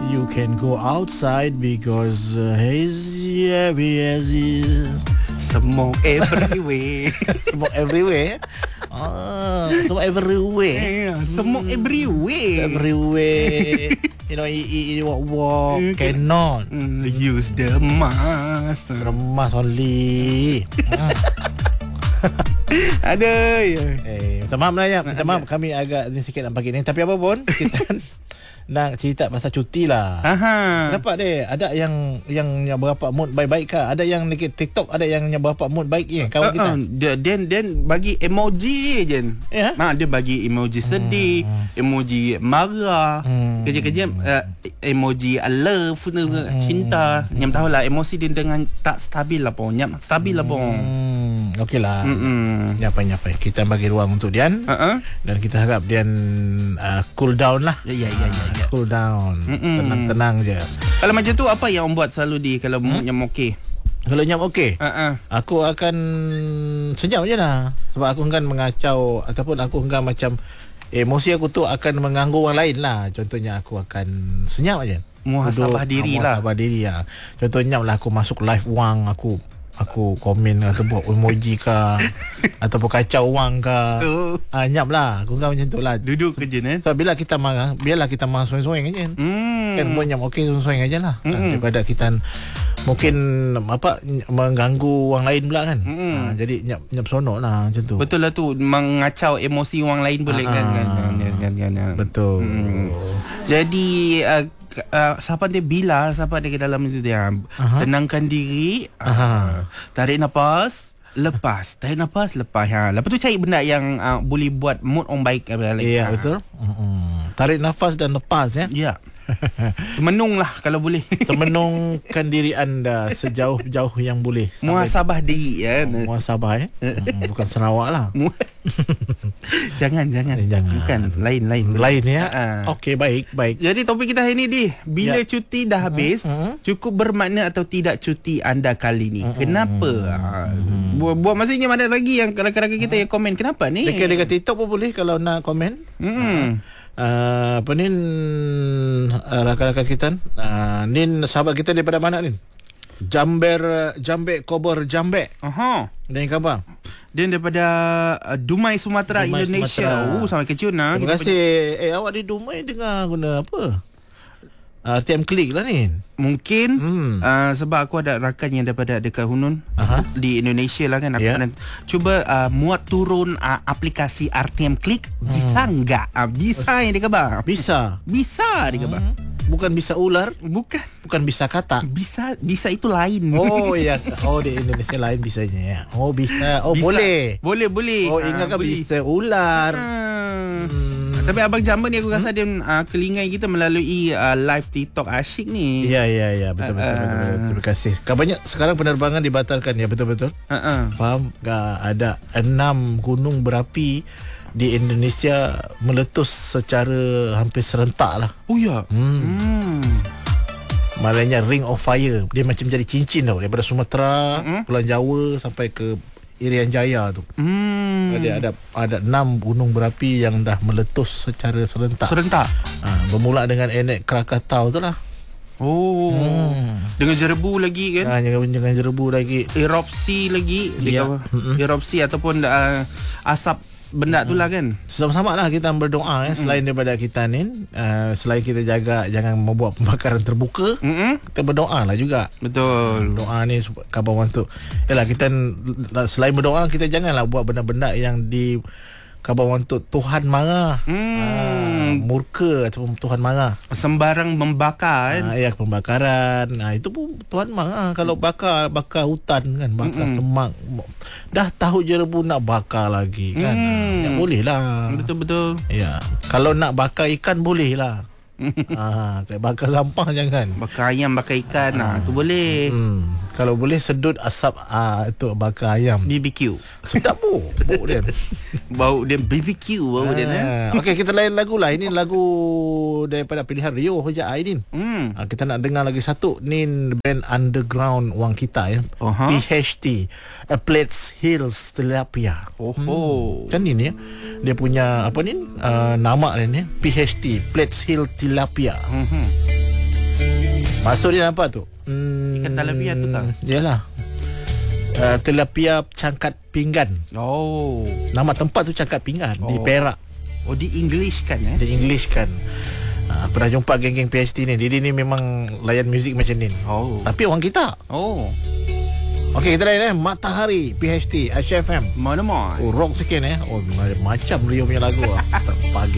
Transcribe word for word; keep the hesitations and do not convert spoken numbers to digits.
you can go outside because uh, hazy, heavy, hazy. Smoke everywhere. Smoke everywhere. Ah, smoke everywhere. Yeah, smoke everywhere. Everywhere. You know, you, you, you walk, walk cannot. Mm, use the mask. Remas only. Hmm. Ada ya. Eh, minta maaf lah ya. Minta maaf kami agak ni sikit nak pagi ni. Tapi apa pun kita nak cerita pasal cuti lah. Aha. Kenapa dia? Ada yang yang yang berapa mood baik-baik kah? Ada yang dekat TikTok ada yang yang berapa mood baik je kawan kita. Dia then then bagi emoji je. Ya. Ha, dia bagi emoji sedih, hmm. emoji marah, hmm. kerja-kerja uh, emoji love, hmm. cinta. Nyam tahu lah emosi dia dengan tak stabil lah pun. Nyam stabil lah pun. Hmm. Okeylah. Hmm. Nyapa-nyapa. Kita bagi ruang untuk Dian. Uh-uh. Dan kita harap Dian uh, cool down lah. Ya ya ya ya. ya. Cool down. Mm-mm. Tenang-tenang je. Kalau macam tu apa yang orang buat selalu di kalau hmm? moodnya okey? Kalau nyam okey, uh-uh. aku akan senyap je lah. Sebab aku enggan mengacau ataupun aku enggan macam emosi aku tu akan mengganggu orang lain lah. Contohnya aku akan senyap je. Muhasabah diri lah. Muhasabah diri lah. Contohnya lah aku masuk live wang, aku aku komen atau buat emoji ke ataupun kacau wang ke. Oh. Ah, nyap lah. Aku enggan macam tu lah. Duduk kerja ni. So bila kita marah, biarlah kita marah soeng-soeng aja. Hmm. Kan pun nyam okey soeng-soeng aja lah. Hmm. Ha, daripada kita mungkin apa mengganggu orang lain pula kan. Hmm. Ha, jadi nyap nyap sonok lah macam tu. Betul lah tu, mengacau emosi orang lain boleh kan, kan, kan, kan, kan, kan, kan. Betul. Hmm. Jadi uh, uh, siapa dia bila siapa dia ke dalam itu dia. Aha. Tenangkan diri, uh, tarik nafas, lepas, tarik nafas, lepas. Ha. Lepas tu cari benda yang uh, boleh buat mood orang baik. Ya, yeah, betul. Mm-hmm. Tarik nafas dan lepas ya. Ya. Menung lah kalau boleh. Temenungkan diri anda sejauh-jauh yang boleh. Muhasabah diri ya. Oh, muhasabah eh. hmm, bukan Sarawak lah. Jangan jangan. Jangan. Bukan lain lain. Lain ya. Uh-huh. Okey, baik baik. Jadi topik kita hari ni di bila ya. cuti dah habis, uh-huh. cukup bermakna atau tidak cuti anda kali ni? Uh-huh. Kenapa? Uh-huh. Buat, buat maksudnya mana lagi yang rakan-rakan kita uh-huh. yang komen kenapa ni? Dekat-dekat TikTok pun boleh kalau nak komen. Hmm. Uh-huh. Uh, apa ni uh, rakan-rakan kita uh, Nin sahabat kita daripada mana ni? Jamber Jambek Kobor Jambek. Aha. Dan khabar dia daripada uh, Dumai Sumatera, Dumai, Indonesia. Sumatera. Oh sampai kecil nah. Terima kasih. Pen- eh awak di Dumai dengar guna apa? Uh, R T M Klik lah ni. Mungkin hmm. uh, sebab aku ada rakan yang daripada dekat Hunun. Aha. Di Indonesia lah kan. Aku yeah. pernah cuba uh, muat turun uh, aplikasi R T M Klik. hmm. Bisa enggak? Uh, bisa yang dia khabar. Bisa. Bisa dia khabar. hmm. Bukan bisa ular. Bukan. Bukan bisa kata. Bisa bisa itu lain. Oh ya. Oh di Indonesia lain bisanya ya. Oh bisa. Oh bisa. boleh. Boleh boleh. Oh ingat kan bisa ular. Hmm. Hmm. Tapi Abang Jamban ni aku rasa hmm? dia uh, kelingai kita melalui uh, live TikTok asyik ni. Ya ya ya betul betul, uh, betul, betul, betul. Terima kasih. Kabarnya sekarang penerbangan dibatalkan ya, betul betul. Uh-uh. Faham? Gak ada enam gunung berapi di Indonesia meletus secara hampir serentak lah. Oh ya. Hmm. hmm. Malangnya Ring of Fire. Dia macam jadi cincin tau, daripada Sumatera, uh-huh. Pulau Jawa sampai ke Irian Jaya tu. Hmm. Ada ada ada enam gunung berapi yang dah meletus secara serentak. Serentak. Ha, bermula dengan Anak Krakatau tu lah. Oh. Hmm. Dengan jerebu lagi kan? Ha, dengan dengan jerebu lagi. Erupsi lagi. Ya. Mm-hmm. Erupsi ataupun uh, asap benda tu lah kan. Sama-sama lah kita berdoa eh, selain daripada kita ni uh, selain kita jaga jangan membuat pembakaran terbuka, mm-hmm. kita berdoa lah juga. Betul. Doa ni khabar orang tu. Yalah kita selain berdoa kita janganlah buat benda-benda yang di khabar orang tu Tuhan marah. Hmm. Uh, murka ataupun Tuhan marah. Sembarang membakar kan. Uh, ya pembakaran. Nah uh, itu pun Tuhan marah kalau bakar bakar hutan kan, bakar mm-hmm. semak. Dah tahu jerebu nak bakar lagi kan. Mm. Ya boleh lah. Betul-betul. Ya. Kalau nak bakar ikan boleh lah. Ah, kayak bakar sampah jangan. Bakar ayam, bakar ikan, ah, tu boleh. Hmm. Kalau boleh sedut asap ah itu bakar ayam. B B Q. Sedap bu. Bau dia. Bau dia B B Q bau ah. dia eh. Okey, kita lain lagu lah. Ini lagu daripada pilihan Rio Hoja Aidin. Hmm. Ah, kita nak dengar lagi satu ni band underground wang kita ya. Uh-huh. P H T. A Plates Hills Tilapia. Oh. Hmm. Kan ini ya. Dia punya apa ni? Uh, nama dia ni P H T Plates Hill Tilapia. Mhm. Maksud dia apa tu? Hmm, Ikan tilapia tu kan? Yalah. Uh, tilapia cangkat pinggan. Oh. Nama tempat tu Cangkat Pinggan oh. di Perak. Oh, di English kan eh? Di English kan. Uh, pernah jumpa geng-geng P H D ni. Dia ni memang layan muzik macam ni. Oh. Tapi orang kita. Oh. Okey, kita layan eh Matahari P H D Aisyah F M. Mana-mana. Oh, rock sikit eh. Oh, macam Rio punya lagu ah. Pagi.